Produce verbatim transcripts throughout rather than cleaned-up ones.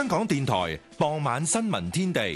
香港電台傍晚新聞天地。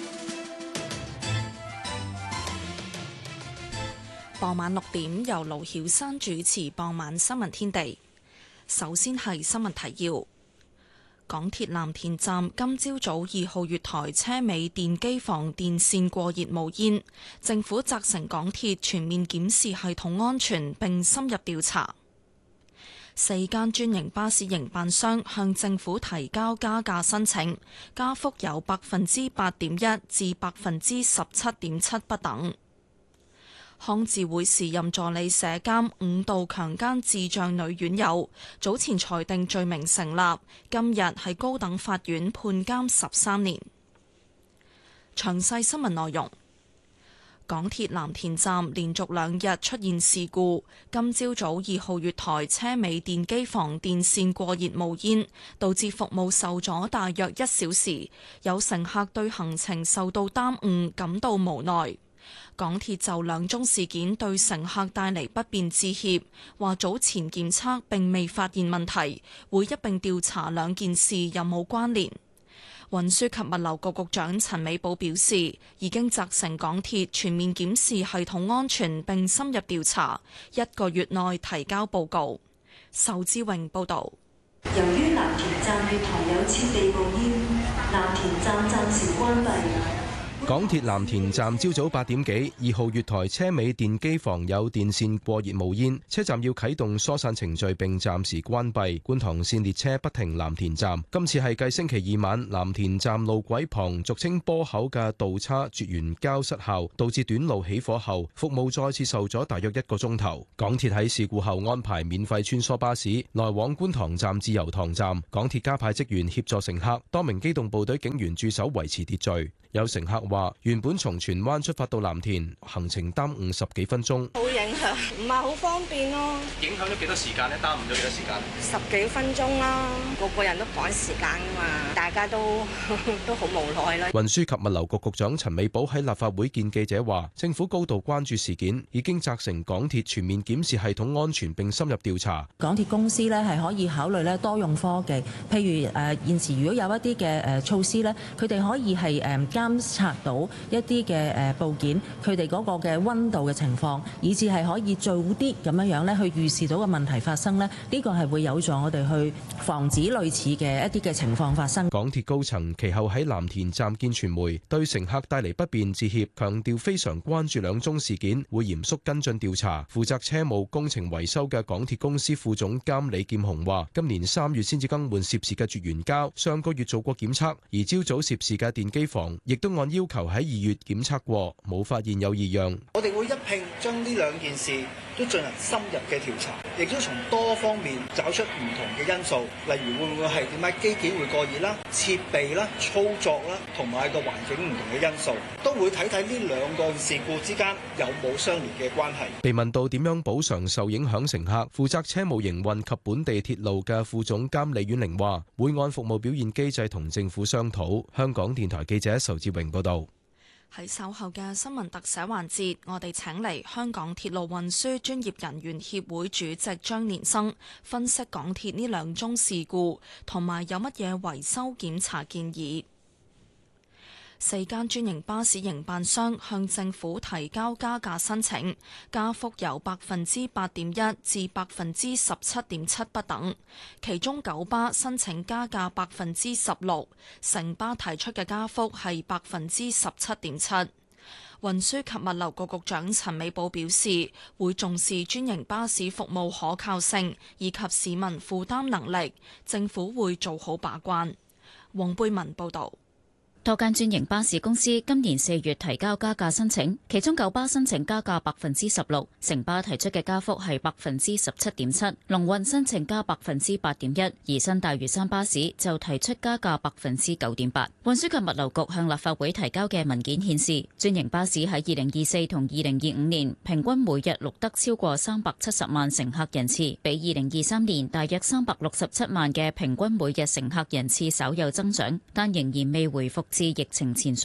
傍晚六點由盧曉珊主持傍晚新聞天地。首先係新聞提要：港鐵藍田站今朝早二號月台車尾電機房電線過熱冒煙，政府責成港鐵全面檢視系統安全並深入調查。四間專營巴士營辦商向政府提交加價申請，加幅由百分之八點一至百分之十七點七不等。康智會時任助理社監五度強姦智障女院友，早前裁定罪名成立，今日喺高等法院判監十三年。詳細新聞內容：港鐵藍田站連續兩日出現事故，今朝早二號月台車尾電機房電線過熱冒煙，導致服務受阻大約一小時，有乘客對行程受到耽誤感到無奈。港鐵就兩宗事件對乘客帶嚟不便致歉，話早前檢測並未發現問題，會一併調查兩件事有冇關聯。運輸及物流局局長陳美寶表示，已經責成港鐵全面檢視系統安全並深入調查，一個月內提交報告。仇志榮報導。 由於藍田站月台有設備冒煙，藍田站暫時關閉。 港鐵藍田站朝早八點幾，二號月台車尾電機房有電線過熱冒煙，車站要啟動疏散程序並暫時關閉。觀塘線列車不停藍田站。今次係繼星期二晚藍田站路軌旁俗稱波口嘅道叉絕緣膠失效，導致短路起火後，服務再次受阻大約一個鐘頭。港鐵喺事故後安排免費穿梭巴士來往觀塘站至油塘站，港鐵加派職員協助乘客，多名機動部隊警員駐守維持秩序。有乘客話，原本從荃灣出發到藍田，行程耽誤十幾分鐘， 好影響，唔係好方便咯。影響咗幾多時間呢？耽誤咗幾多時間？十幾分鐘啦，個個人都趕時間㗎嘛，大家都都好無奈啦。 運輸及物流局局長陳美寶喺立法會見記者話，政府高度關注事件，已經責成港鐵全面檢視系統安全並深入調查。 港鐵公司咧係可以考慮咧多用科技，譬如誒、呃、現時如果有一啲嘅誒措施咧，佢哋可以係誒。呃監察到一啲嘅誒部件，佢哋嗰個嘅溫度嘅情況，以至係可以早啲咁樣樣咧去預示到個問題發生咧，呢個係會有助我哋去防止類似嘅一啲嘅情況發生。 港鐵高層其後喺藍田站見傳媒，對乘客帶嚟不便致歉，強調非常關注兩宗事件，會嚴肅跟進調查。負責車務工程維修嘅港鐵公司副總監李劍雄話，今年三月先至更換涉事嘅絕緣膠，上個月做過檢測，而朝早涉事嘅電機房亦都按要求喺二月檢測過，冇發現有異樣。 我哋會一併將呢兩件事都進行深入嘅調查，亦都從多方面找出唔同嘅因素，例如會唔會係點解機件會過熱啦、設備啦、操作啦，同埋個環境唔同嘅因素，都會睇睇呢兩個事故之間有冇相連嘅關係。 被問到點樣補償受影響乘客，負責車務營運及本地鐵路嘅副總監李婉玲話，會按服務表現機制同政府商討。香港電台記者仇志榮報道。 喺稍後嘅新聞特寫環節，我哋請嚟香港鐵路運輸專業人員協會主席張連生分析港鐵呢兩宗事故，同埋有乜嘢維修檢查建議。四間專營巴士營辦商向政府提交加價申請，加幅由百分之八點一至百分之十七點七不等。其中九巴申請加價百分之十六，城巴提出嘅加幅係百分之十七點七。運輸及物流局局長陳美寶表示，會重視專營巴士服務可靠性以及市民負擔能力，政府會做好把關。黃貝文報導。 多間專營巴士公司今年四月提交加價申請，其中九巴申請加價百分之十六，城巴提出嘅加幅係百分之十七點七，龍運申請加百分之八點一，而新大嶼山巴士就提出加價百分之九點八。運輸及物流局向立法會提交嘅文件顯示，專營巴士喺二零二四同二零二五年平均每日錄得超過三百七十萬乘客人次，比二零二三年大約三百六十七萬嘅平均每日乘客人次稍有增長，但仍然未回復至疫情前水平。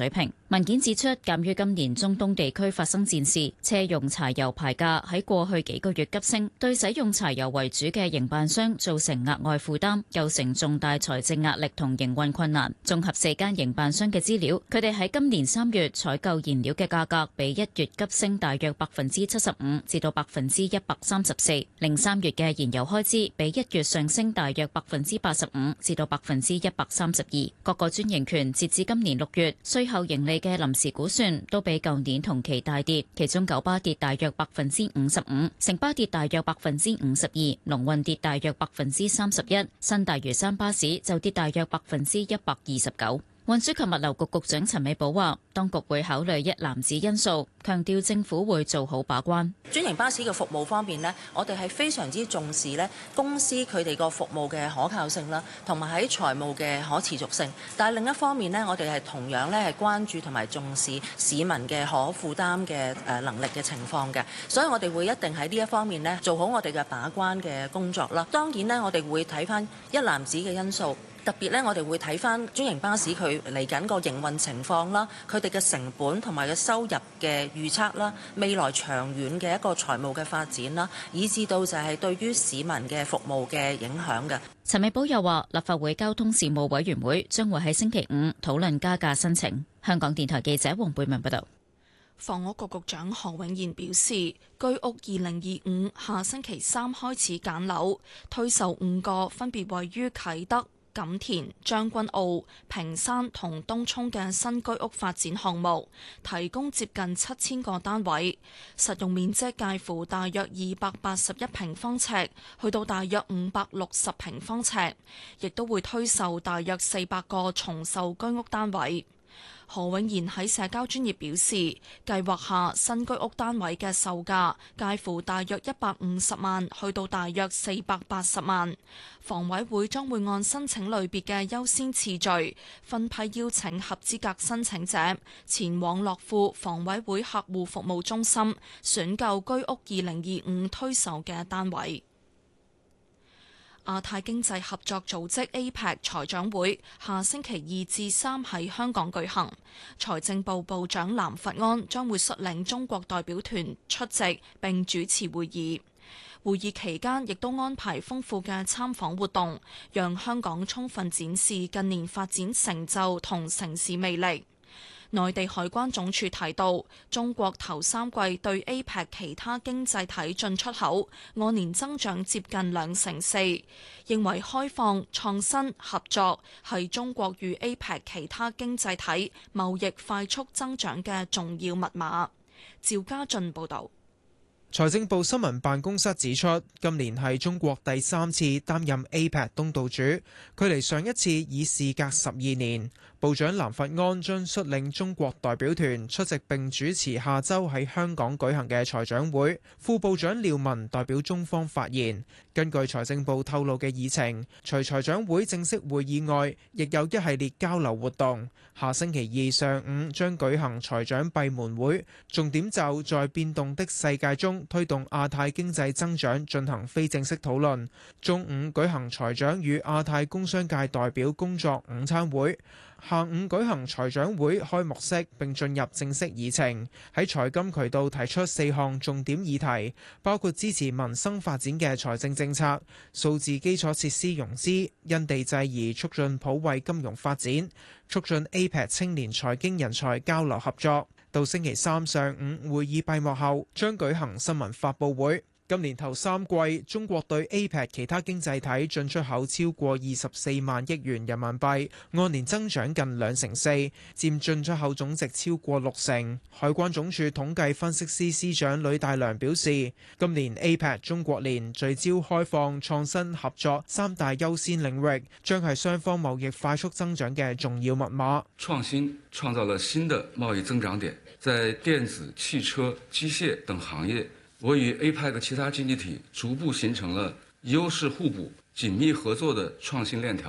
文件指出，鑑於今年中東地區發生戰事，車用柴油牌價喺過去幾個月急升，對使用柴油為主嘅營辦商造成額外負擔，構成重大財政壓力同營運困難。綜合四間營辦商嘅資料，佢哋喺今年三月採購燃料嘅價格比一月急升大約百分之七十五至到百分之一百三十四，另三月嘅燃油開支比一月上升大約百分之八十五至到百分之一百三十二。各個專營權截至今年六月稅後盈利嘅臨時估算都比舊年同期大跌，其中九巴跌大約百分之五十五，城巴跌大約百分之五十二，龍運跌大約百分之三十一，新大嶼山巴士就跌大約百分之一百二十九。運輸及物流局局長陳美寶話，當局會考慮一籃子因素，強調政府會做好把關。 專營巴士嘅服務方面呢，我哋係非常之重視呢公司佢哋個服務嘅可靠性啦，同埋喺財務嘅可持續性。但係另一方面呢，我哋係同樣咧係關注同埋重視市民嘅可負擔嘅誒能力嘅情況嘅，所以我哋會一定喺呢一方面呢做好我哋嘅把關嘅工作啦。當然呢，我哋會睇返一籃子嘅因素。特別咧，我哋會睇翻專營巴士佢嚟緊個營運情況啦，佢哋嘅成本同埋嘅收入嘅預測啦，未來長遠嘅一個財務嘅發展啦，以至到就係對於市民嘅服務嘅影響嘅。 陳美寶又話，立法會交通事務委員會將會喺星期五討論加價申請。香港電台記者黃貝文報道。 房屋局局長何永賢表示，居屋二零二五下星期三開始揀樓，推售五個分別位於啟德、錦田、將軍澳、屏山同東涌嘅新居屋發展項目，提供接近七千個單位，實用面積介乎大約二百八十一平方尺去到大約五百六十平方尺，亦都會推售大約四百個重售居屋單位。何永賢喺社交專頁表示，計劃下新居屋單位嘅售價介乎大約一百五十萬去到大約四百八十萬。房委會將會按申請類別嘅優先次序，分批邀請合資格申請者前往樂富房委會客戶服務中心選購居屋二零二五推售嘅單位。亞太經濟合作組織 A P E C 財長會下星期二至三喺香港舉行，財政部部長藍佛安將會率領中國代表團出席並主持會議。會議期間亦都安排豐富嘅參訪活動，讓香港充分展示近年發展成就同城市魅力。內地海關總署提到，中國頭三季對 A P E C 其他經濟體進出口按年增長接近兩成四，認為開放、創新、合作係中國與 A P E C 其他經濟體貿易快速增長嘅重要密碼。趙家俊報導。 財政部新聞辦公室指出，今年係中國第三次擔任 A P E C 東道主，距離上一次已事隔十二年。部長藍佛安將率領中國代表團出席並主持下週喺香港舉行嘅財長會，副部長廖文代表中方發言。根據財政部透露嘅議程，除財長會正式會議外，亦有一系列交流活動。下星期二上午將舉行財長閉門會，重點就在變動的世界中推動亞太經濟增長進行非正式討論。中午舉行財長與亞太工商界代表工作午餐會。下午舉行財長會開幕式並進入正式議程，喺財金渠道提出四項重點議題，包括支持民生發展嘅財政政策、數字基礎設施融資、因地制宜促進普惠金融發展、促進 A P E C 青年財經人才交流合作。到星期三上午會議閉幕後，將舉行新聞發佈會。今年頭三季，中國對 A P E C 其他經濟體進出口超過二十四萬億元人民幣，按年增長近兩成四，佔進出口總值超過六成。海關總署統計分析司司長呂大良表示，今年 A P E C 中國年聚焦開放、創新、合作三大優先領域，將係雙方貿易快速增長嘅重要密碼。 創新創造了新的貿易增長點，在電子、汽車、機械等行業，我與 A P E C 其他經濟體逐步形成了優勢互補、緊密合作的創新鏈條。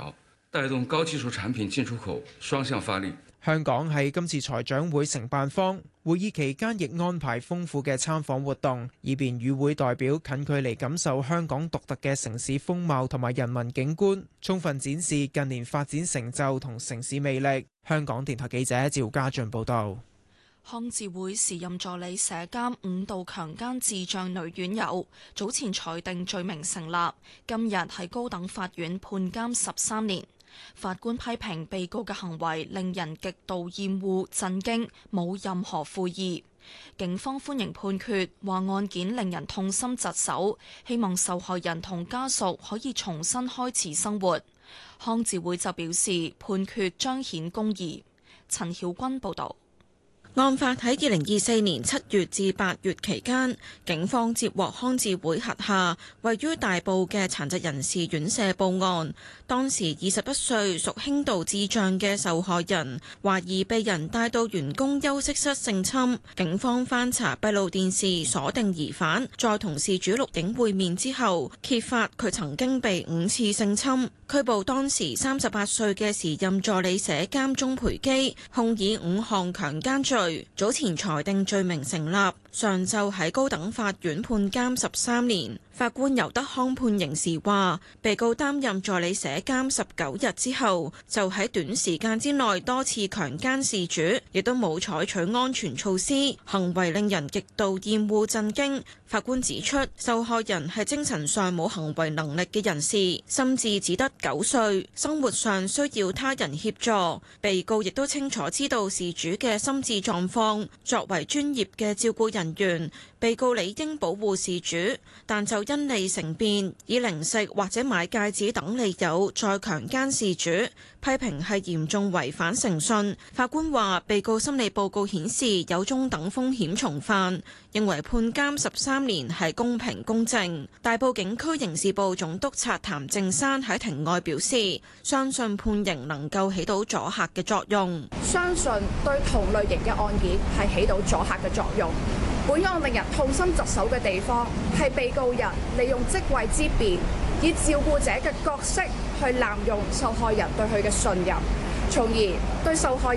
帶動高技術產品進出口雙向發力。 香港係今次財長會承辦方，會議期間亦安排豐富嘅參訪活動，以便與會代表近距離感受香港獨特嘅城市風貌同埋人文景觀，充分展示近年發展成就同城市魅力。香港電台記者趙家俊報道。 康智會時任助理社監五度強姦智障女院友，早前裁定罪名成立，今日喺高等法院判監十三年。法官批評被告嘅行為令人極度厭惡、震驚，冇任何悔意。警方歡迎判決，話案件令人痛心疾首，希望受害人同家屬可以重新開始生活。康智會就表示，判決彰顯公義。陳曉君報導。 案發喺二零二四年七月至八月期間，警方接獲康智會轄下位於大埔嘅殘疾人士院舍報案。當時二十一歲屬輕度智障嘅受害人，懷疑被人帶到員工休息室性侵。警方翻查閉路電視鎖定疑犯，再同事主錄影會面之後，揭發佢曾經被五次性侵。拘捕當時三十八歲嘅時任助理社監鍾培基，控以五項強姦罪。早前裁定罪名成立，上晝喺高等法院判監十三年。法官尤德康判刑時話，被告擔任助理社監十九日之後，就喺短時間之內多次強姦事主，亦都冇採取安全措施，行為令人極度厭惡震驚。法官指出，受害人係精神上冇行為能力嘅人士，心智只得九歲，生活上需要他人協助。被告亦都清楚知道事主嘅心智狀況，作為專業嘅照顧人員，被告理應保護事主，但就因利成便，以零食或者買戒指等理由再強姦事主，批評係嚴重違反誠信。法官話，被告心理報告顯示有中等風險重犯，認為判監十三年係公平公正。大埔警區刑事部總督察譚正山喺庭外表示，相信判刑能夠起到阻嚇嘅作用， 相信對同類型嘅案件係起到阻嚇嘅作用。本案令人痛心疾首嘅地方係被告人利用職位之便，以照顧者嘅角色去濫用受害人對佢嘅信任，從而對受害